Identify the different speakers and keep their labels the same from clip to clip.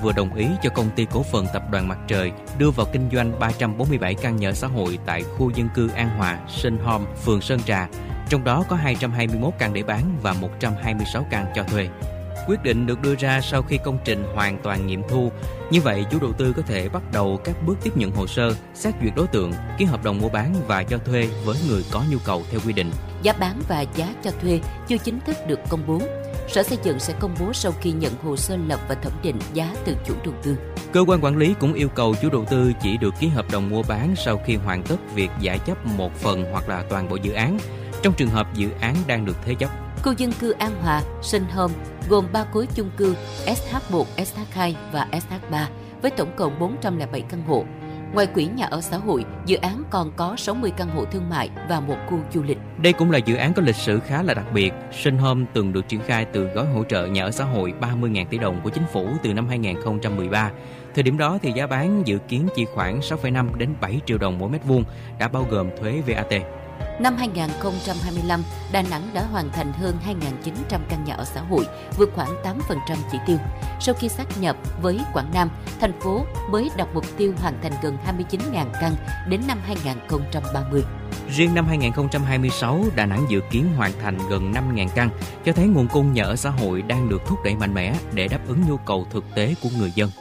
Speaker 1: vừa đồng ý cho công ty cổ phần Tập đoàn Mặt Trời đưa vào kinh doanh 347 căn nhà ở xã hội tại khu dân cư An Hòa, Sinh Home, phường Sơn Trà. Trong đó có 221 căn để bán và 126 căn cho thuê. Quyết định được đưa ra sau khi công trình hoàn toàn nghiệm thu. Như vậy, chủ đầu tư có thể bắt đầu các bước tiếp nhận hồ sơ, xét duyệt đối tượng, ký hợp đồng mua bán và cho thuê với người có nhu cầu theo quy định.
Speaker 2: Giá bán và giá cho thuê chưa chính thức được công bố. Sở Xây dựng sẽ công bố sau khi nhận hồ sơ lập và thẩm định giá từ chủ đầu tư.
Speaker 1: Cơ quan quản lý cũng yêu cầu chủ đầu tư chỉ được ký hợp đồng mua bán sau khi hoàn tất việc giải chấp một phần hoặc là toàn bộ dự án, trong trường hợp dự án đang được thế chấp.
Speaker 2: Khu dân cư An Hòa, Sinh Home gồm 3 khối chung cư SH1, SH2 và SH3 với tổng cộng 407 căn hộ. Ngoài quỹ nhà ở xã hội, dự án còn có 60 căn hộ thương mại và một khu du lịch.
Speaker 1: Đây cũng là dự án có lịch sử khá là đặc biệt. Sinh Home từng được triển khai từ gói hỗ trợ nhà ở xã hội 30.000 tỷ đồng của chính phủ từ năm 2013. Thời điểm đó thì giá bán dự kiến chỉ khoảng 6,5 đến 7 triệu đồng mỗi mét vuông, đã bao gồm thuế VAT.
Speaker 2: Năm 2025, Đà Nẵng đã hoàn thành hơn 2.900 căn nhà ở xã hội, vượt khoảng 8% chỉ tiêu. Sau khi sát nhập với Quảng Nam, thành phố mới đặt mục tiêu hoàn thành gần 29.000 căn đến năm 2030.
Speaker 1: Riêng năm 2026, Đà Nẵng dự kiến hoàn thành gần 5.000 căn, cho thấy nguồn cung nhà ở xã hội đang được thúc đẩy mạnh mẽ để đáp ứng nhu cầu thực tế của người dân.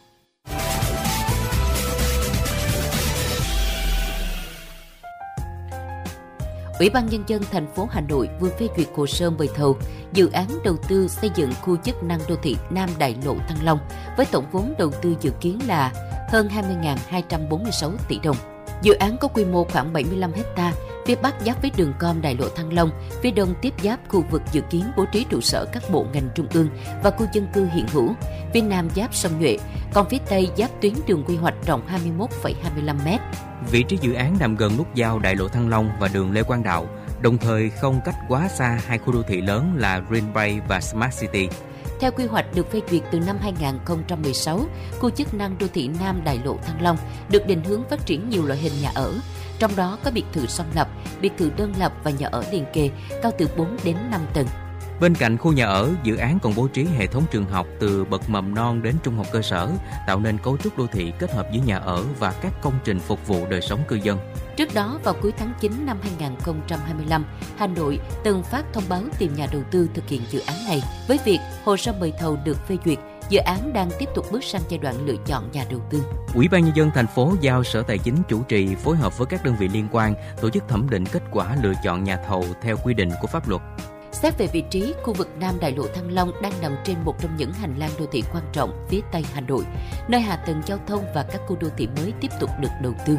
Speaker 2: Ủy ban Nhân dân thành phố Hà Nội vừa phê duyệt hồ sơ mời thầu dự án đầu tư xây dựng khu chức năng đô thị Nam Đại Lộ Thăng Long với tổng vốn đầu tư dự kiến là hơn 20.246 tỷ đồng. Dự án có quy mô khoảng 75 ha, phía Bắc giáp với đường gom Đại Lộ Thăng Long, phía Đông tiếp giáp khu vực dự kiến bố trí trụ sở các bộ ngành trung ương và khu dân cư hiện hữu, phía Nam giáp sông Nhuệ, còn phía Tây giáp tuyến đường quy hoạch rộng 21,25 m.
Speaker 1: Vị trí dự án nằm gần nút giao Đại Lộ Thăng Long và đường Lê Quang Đạo, đồng thời không cách quá xa hai khu đô thị lớn là Green Bay và Smart City.
Speaker 2: Theo quy hoạch được phê duyệt từ năm 2016, khu chức năng đô thị Nam Đại Lộ Thăng Long được định hướng phát triển nhiều loại hình nhà ở, trong đó có biệt thự song lập, biệt thự đơn lập và nhà ở liền kề, cao từ 4 đến 5 tầng.
Speaker 1: Bên cạnh khu nhà ở, dự án còn bố trí hệ thống trường học từ bậc mầm non đến trung học cơ sở, tạo nên cấu trúc đô thị kết hợp giữa nhà ở và các công trình phục vụ đời sống cư dân.
Speaker 2: Trước đó, vào cuối tháng 9 năm 2025, Hà Nội từng phát thông báo tìm nhà đầu tư thực hiện dự án này. Với việc hồ sơ mời thầu được phê duyệt, dự án đang tiếp tục bước sang giai đoạn lựa chọn nhà đầu tư.
Speaker 1: Ủy ban Nhân dân thành phố giao Sở Tài chính chủ trì phối hợp với các đơn vị liên quan tổ chức thẩm định kết quả lựa chọn nhà thầu theo quy định của pháp luật.
Speaker 2: Xét về vị trí, khu vực Nam Đại Lộ Thăng Long đang nằm trên một trong những hành lang đô thị quan trọng phía Tây Hà Nội, nơi hạ tầng giao thông và các khu đô thị mới tiếp tục được đầu tư.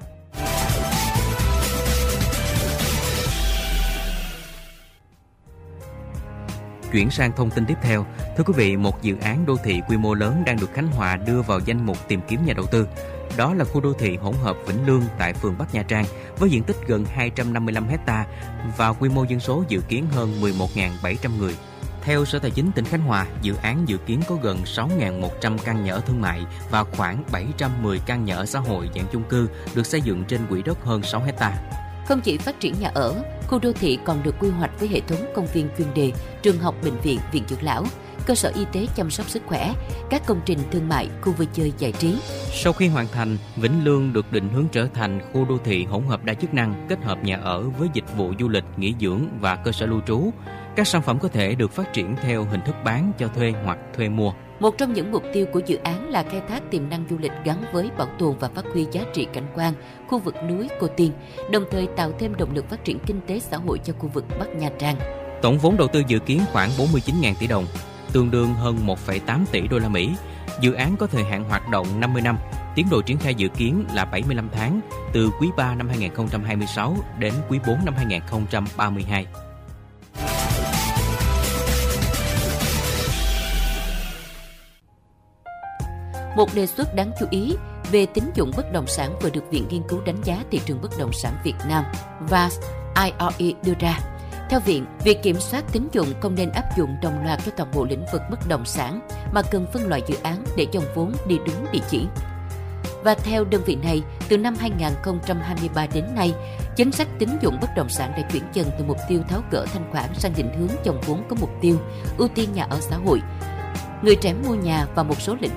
Speaker 1: Chuyển sang thông tin tiếp theo, thưa quý vị, một dự án đô thị quy mô lớn đang được Khánh Hòa đưa vào danh mục tìm kiếm nhà đầu tư. Đó là khu đô thị hỗn hợp Vĩnh Lương tại phường Bắc Nha Trang với diện tích gần 255 ha và quy mô dân số dự kiến hơn 11.700 người. Theo Sở Tài chính tỉnh Khánh Hòa, dự án dự kiến có gần 6.100 căn nhà ở thương mại và khoảng 710 căn nhà ở xã hội dạng chung cư được xây dựng trên quỹ đất hơn 6 ha.
Speaker 2: Không chỉ phát triển nhà ở, khu đô thị còn được quy hoạch với hệ thống công viên chuyên đề, trường học, bệnh viện, viện dưỡng lão, cơ sở y tế chăm sóc sức khỏe, các công trình thương mại, khu vui chơi giải trí.
Speaker 1: Sau khi hoàn thành, Vĩnh Lương được định hướng trở thành khu đô thị hỗn hợp đa chức năng, kết hợp nhà ở với dịch vụ du lịch, nghỉ dưỡng và cơ sở lưu trú. Các sản phẩm có thể được phát triển theo hình thức bán, cho thuê hoặc thuê mua.
Speaker 2: Một trong những mục tiêu của dự án là khai thác tiềm năng du lịch gắn với bảo tồn và phát huy giá trị cảnh quan khu vực núi Cô Tiên, đồng thời tạo thêm động lực phát triển kinh tế xã hội cho khu vực Bắc Nha Trang.
Speaker 1: Tổng vốn đầu tư dự kiến khoảng 49.000 tỷ đồng, tương đương hơn 1,8 tỷ đô la Mỹ. Dự án có thời hạn hoạt động 50 năm, tiến độ triển khai dự kiến là 75 tháng, từ quý 3 năm 2026 đến quý 4 năm 2032.
Speaker 2: Một đề xuất đáng chú ý về tín dụng bất động sản vừa được Viện Nghiên cứu Đánh giá Thị trường Bất động sản Việt Nam và IRE đưa ra. Theo Viện, việc kiểm soát tín dụng không nên áp dụng đồng loạt cho toàn bộ lĩnh vực bất động sản, mà cần phân loại dự án để dòng vốn đi đúng địa chỉ. Và theo đơn vị này, từ năm 2023 đến nay, chính sách tín dụng bất động sản đã chuyển dần từ mục tiêu tháo gỡ thanh khoản sang định hướng dòng vốn có mục tiêu ưu tiên nhà ở xã hội, người trẻ mua nhà và một số lĩnh